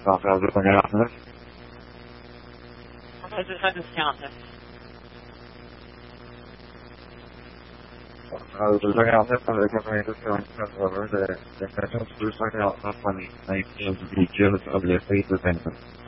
Rafael de Pangarafas. This counter. Los Pangarafas para el Departamento de Transporte de Defensa Cruz Pangarafas para la Nación de Vigilance of the State Defense.